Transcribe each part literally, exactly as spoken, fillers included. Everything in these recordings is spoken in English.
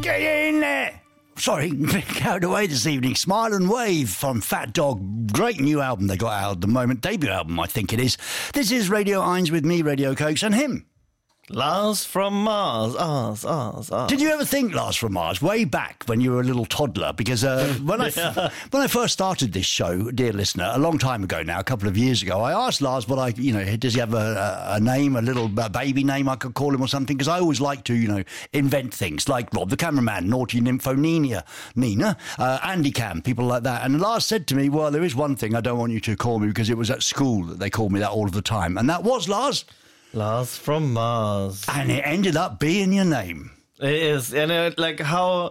Get in there! Sorry, carried away this evening. Smile and Wave from Fat Dog. Great new album they got out at the moment. Debut album, I think it is. This is Radio Eins with me, Radio Cokes, and him. Lars from Mars. Ars, Ars, Ars. Did you ever think Lars from Mars way back when you were a little toddler? Because uh, when I Yeah. when I first started this show, dear listener, a long time ago now, a couple of years ago, I asked Lars what I, you know, does he have a, a, a name, a little baby name I could call him or something? Because I always like to, you know, invent things like Rob the Cameraman, Naughty Nymphonina, Nina, uh, Andy Cam, people like that. And Lars said to me, well, there is one thing I don't want you to call me because it was at school that they called me that all of the time. And that was Lars. Lars from Mars. And it ended up being your name. It is. And it, like how,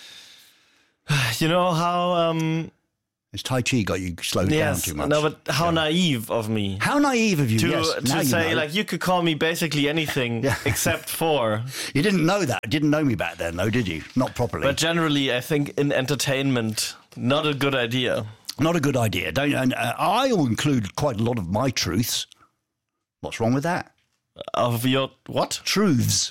you know, how, um, It's Tai Chi got you slowed yes, down too much. no, but how Yeah. naive of me. How naive of you, To, yes. Now to you say, know. like, you could call me basically anything Yeah. except for. You didn't know that. Didn't know me back then, though, did you? Not properly. But generally, I think in entertainment, not a good idea. Not a good idea. Don't. And uh, I'll include quite a lot of my truths. What's wrong with that? Of your, what? Truths.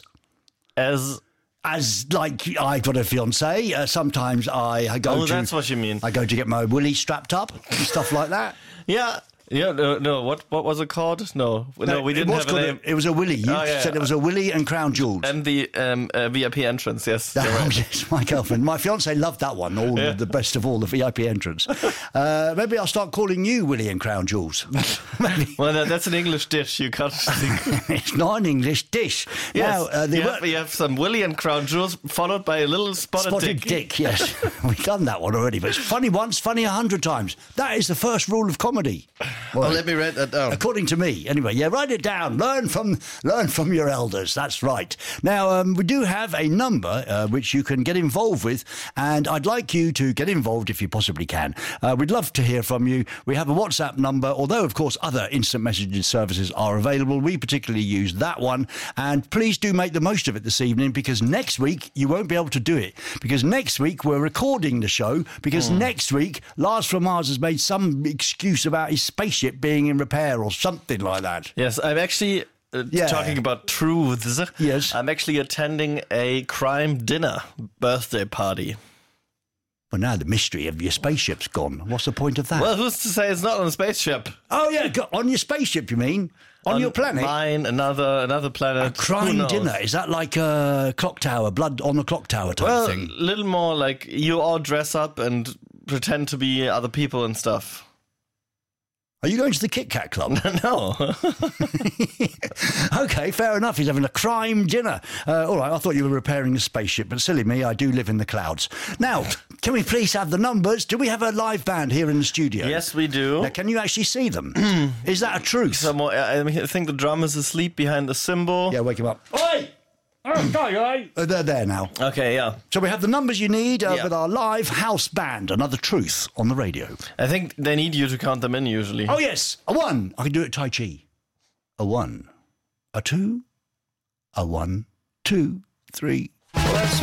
As, As, like, I've got a fiancée. Uh, sometimes I, I go oh, to... that's what you mean. I go to get my willy strapped up and stuff like that. Yeah. Yeah, no, no, what what was it called? No, no, we didn't it was have a called name. A, it was a willy. You Oh, yeah, said yeah. it was a willy and crown jewels. And the um, uh, V I P entrance, yes. you're Oh, right. yes, my girlfriend. My fiancée loved that one, all Yeah. the best of all, the V I P entrance. Uh, maybe I'll start calling you Willie and Crown Jewels. Maybe. Well, that, that's an English dish. You can't think. It's not an English dish. Yes, Now, uh, they you, were- have, you have some Willy and Crown Jewels followed by a little spotted, Spotted dick. dick, yes. We've done that one already, but it's funny once, funny a hundred times. That is the first rule of comedy. Well, Oh, let me write that down. according to me, anyway. Yeah, write it down. Learn from learn from your elders. That's right. Now, um, we do have a number uh, which you can get involved with, and I'd like you to get involved if you possibly can. Uh, we'd love to hear from you. We have a WhatsApp number, although, of course, other instant messaging services are available. We particularly use that one, and please do make the most of it this evening, because next week you won't be able to do it, because next week we're recording the show, because Hmm. next week Lars from Mars has made some excuse about his spaceship being in repair or something like that. Yes, I'm actually uh, Yeah. talking about truths. Yes. I'm actually attending a crime dinner birthday party. Well, now the mystery of your spaceship's gone. What's the point of that? Well, who's to say it's not on a spaceship? oh, yeah, go- on your spaceship, you mean? On, your planet? Mine, another another planet. A crime Who knows? dinner. Is that like a clock tower, blood on the clock tower type Well, a thing? little more like you all dress up and pretend to be other people and stuff. Are you going to the Kit Kat Club? No. Okay, fair enough. He's having a crime dinner. Uh, all right, I thought you were repairing a spaceship, but silly me, I do live in the clouds. Now, can we please have the numbers? Do we have a live band here in the studio? Yes, we do. Now, can you actually see them? Is that a truth? Some more, I mean, I think the drum is asleep behind the cymbal. Yeah, wake him up. Oi! Uh, they're there now. Okay, yeah. So we have the numbers you need uh, Yeah. with our live house band, Another Truth, on the radio. I think they need you to count them in usually. Oh, yes, a one. I can do it Tai Chi. A one, a two, a one, two, three. Let's